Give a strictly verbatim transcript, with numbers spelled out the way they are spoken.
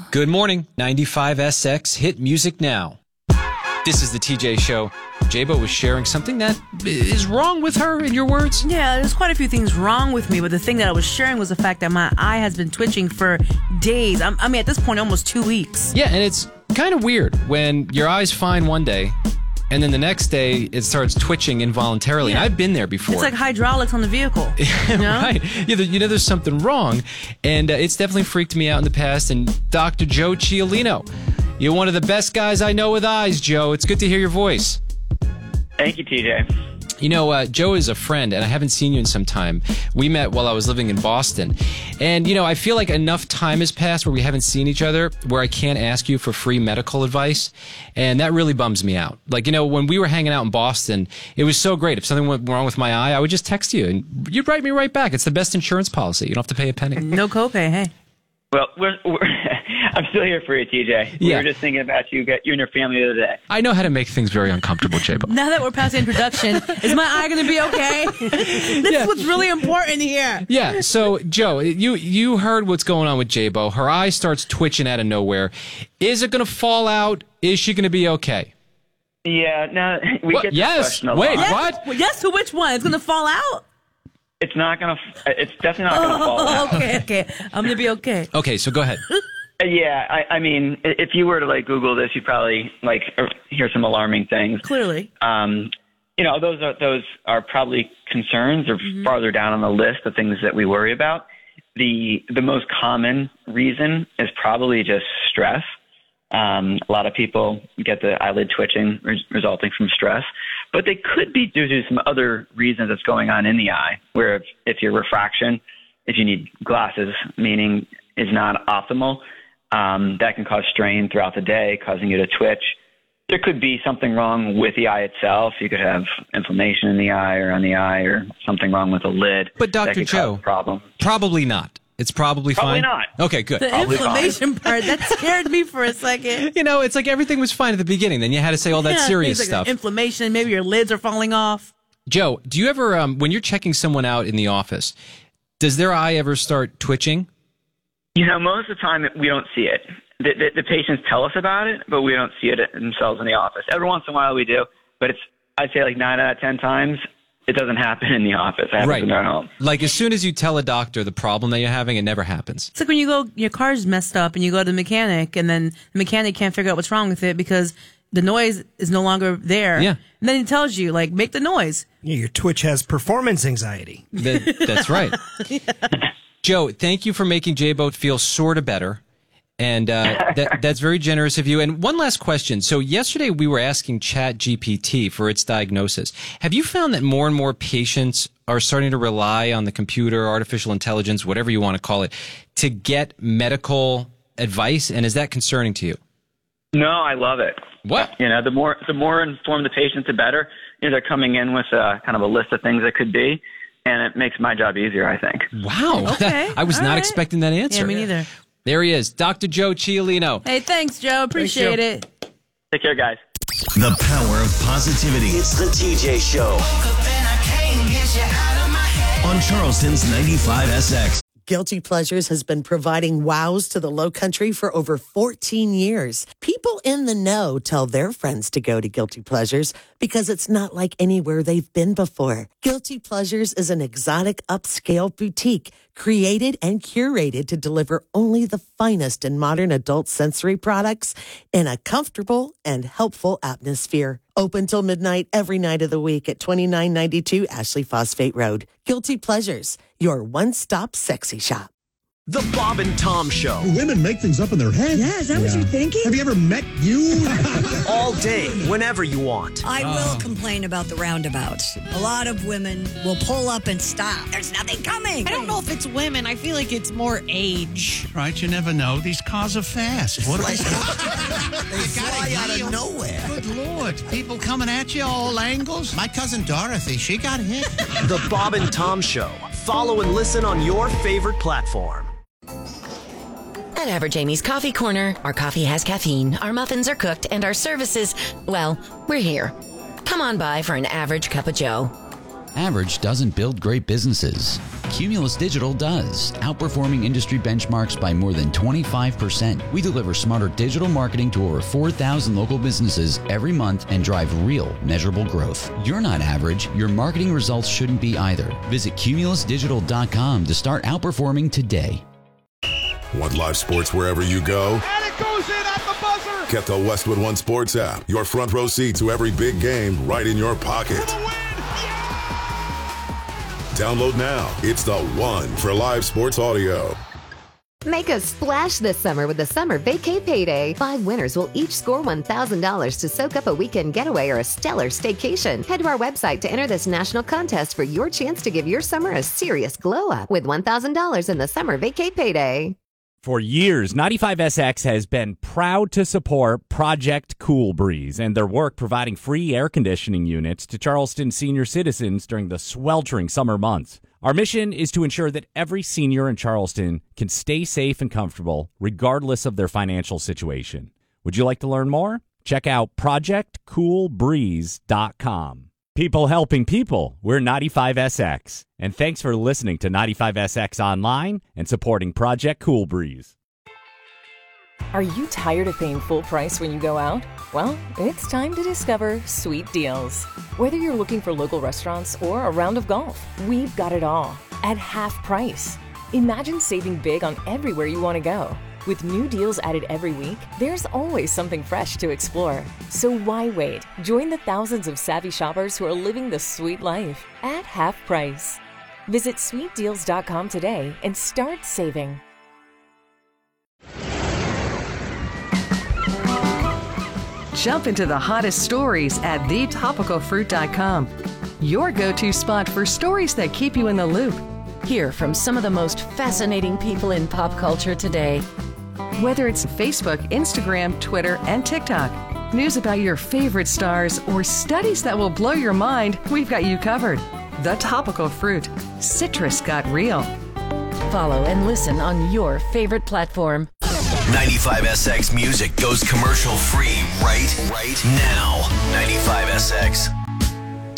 Good morning, ninety-five S X Hit Music Now. This is the T J Show. J-Bo was sharing something that is wrong with her, in your words? Yeah, there's quite a few things wrong with me, but the thing that I was sharing was the fact that my eye has been twitching for days. I'm, I mean, at this point, almost two weeks. Yeah, and it's kind of weird when your eye's fine one day, and then the next day it starts twitching involuntarily. Yeah. And I've been there before. It's like hydraulics on the vehicle. You know? Right. Yeah, you know there's something wrong, and uh, it's definitely freaked me out in the past. And Doctor Joe Ciolino, you're one of the best guys I know with eyes, Joe. It's good to hear your voice. Thank you, T J. You know, uh, Joe is a friend, and I haven't seen you in some time. We met while I was living in Boston. And, you know, I feel like enough time has passed where we haven't seen each other, where I can't ask you for free medical advice. And that really bums me out. Like, you know, when we were hanging out in Boston, it was so great. If something went wrong with my eye, I would just text you, and you'd write me right back. It's the best insurance policy. You don't have to pay a penny. No copay, hey. Well, we're, we're I'm still here for you, T J. We Yeah. were just thinking about you, get you and your family the other day. I know how to make things very uncomfortable, J-Bo. Now that we're past the introduction, is my eye going to be okay? This Yeah. is what's really important here. Yeah, so, Joe, you you heard what's going on with J-Bo. Her eye starts twitching out of nowhere. Is it going to fall out? Is she going to be okay? Yeah, now we What? get this Yes. question a Wait, lot. Yes, What? well, yes, to which one? It's going to fall out? It's not gonna. It's definitely not gonna fall Oh, out. okay, okay. I'm going to be okay. Okay, so go ahead. Yeah, I, I mean, i- if you were to like Google this, you'd probably like hear some alarming things. Clearly. Um, you know, those are those are probably concerns or Mm-hmm. farther down on the list of things that we worry about. The the most common reason is probably just stress. Um, a lot of people get the eyelid twitching res- resulting from stress, but they could be due to some other reasons that's going on in the eye, where if, if your refraction, if you need glasses, meaning is not optimal, um, that can cause strain throughout the day, causing you to twitch. There could be something wrong with the eye itself. You could have inflammation in the eye or on the eye or something wrong with the lid. But Doctor that could Joe- cause a problem. Probably not. It's probably, Probably fine. not. Okay, good. The Probably inflammation part, that scared me for a second. You know, it's like everything was fine at the beginning. Then you had to say all that Yeah, serious things like stuff. Inflammation, maybe your lids are falling off. Joe, do you ever, um, when you're checking someone out in the office, does their eye ever start twitching? You know, most of the time we don't see it. The, the, the patients tell us about it, but we don't see it themselves in the office. Every once in a while we do, but it's, I'd say like nine out of ten times, it doesn't happen in the office. It happens Right. in their home. Like as soon as you tell a doctor the problem that you're having, it never happens. It's like when you go, your car's messed up and you go to the mechanic and then the mechanic can't figure out what's wrong with it because the noise is no longer there. Yeah. And then he tells you, like, make the noise. Yeah, your Twitch has performance anxiety. That, that's right. Joe, thank you for making J-Bo feel sort of better. And uh, that, that's very generous of you. And one last question. So yesterday we were asking Chat G P T for its diagnosis. Have you found that more and more patients are starting to rely on the computer, artificial intelligence, whatever you want to call it, to get medical advice? And is that concerning to you? No, I love it. What? You know, the more the more informed the patient, the better. You know, they're coming in with a, kind of a list of things that could be, and it makes my job easier, I think. Wow. Okay. I was All not right. expecting that answer. Yeah, me neither. There he is, Doctor Joe Ciolino. Hey, thanks, Joe. Appreciate it. Take care, guys. The power of positivity. It's the T J Show. On Charleston's ninety-five S X. Guilty Pleasures has been providing wows to the Low Country for over fourteen years. People in the know tell their friends to go to Guilty Pleasures because it's not like anywhere they've been before. Guilty Pleasures is an exotic upscale boutique created and curated to deliver only the finest in modern adult sensory products in a comfortable and helpful atmosphere. Open till midnight every night of the week at twenty-nine ninety-two Ashley Phosphate Road. Guilty Pleasures, your one-stop sexy shop. The Bob and Tom Show. Women make things up in their head. Yeah, is that what you're thinking? Have you ever met you? All day, whenever you want. I will complain about the roundabouts. A lot of women will pull up and stop. There's nothing coming. I don't know if it's women. I feel like it's more age. Right, you never know. These cars are fast. What They you fly out of nowhere. Good Lord. People coming at you all angles. My cousin Dorothy, she got hit. The Bob and Tom Show. Follow and listen on your favorite platform. At Average Amy's Coffee Corner, our coffee has caffeine, our muffins are cooked, and our services, well, we're here. Come on by for an average cup of joe. Average doesn't build great businesses. Cumulus Digital does, outperforming industry benchmarks by more than twenty-five percent. We deliver smarter digital marketing to over four thousand local businesses every month and drive real, measurable growth. You're not average. Your marketing results shouldn't be either. Visit cumulus digital dot com to start outperforming today. Want live sports wherever you go? And it goes in at the buzzer! Get the Westwood One Sports app. Your front row seat to every big game right in your pocket. Download now. It's the one for live sports audio. Make a splash this summer with the Summer Vacay Payday. Five winners will each score one thousand dollars to soak up a weekend getaway or a stellar staycation. Head to our website to enter this national contest for your chance to give your summer a serious glow up with one thousand dollars in the Summer Vacay Payday. For years, ninety-five S X has been proud to support Project Cool Breeze and their work providing free air conditioning units to Charleston senior citizens during the sweltering summer months. Our mission is to ensure that every senior in Charleston can stay safe and comfortable regardless of their financial situation. Would you like to learn more? Check out project cool breeze dot com. People helping people, we're ninety-five S X. And thanks for listening to ninety-five S X Online and supporting Project Cool Breeze. Are you tired of paying full price when you go out? Well, it's time to discover Sweet Deals. Whether you're looking for local restaurants or a round of golf, we've got it all at half price. Imagine saving big on everywhere you want to go. With new deals added every week, there's always something fresh to explore. So why wait? Join the thousands of savvy shoppers who are living the sweet life at half price. Visit sweet deals dot com today and start saving. Jump into the hottest stories at the topical fruit dot com. Your go-to spot for stories that keep you in the loop. Hear from some of the most fascinating people in pop culture today. Whether it's Facebook, Instagram, Twitter, and TikTok, news about your favorite stars, or studies that will blow your mind, we've got you covered. The Topical Fruit. Citrus got real. Follow and listen on your favorite platform. ninety-five S X music goes commercial free right, right now. ninety-five S X.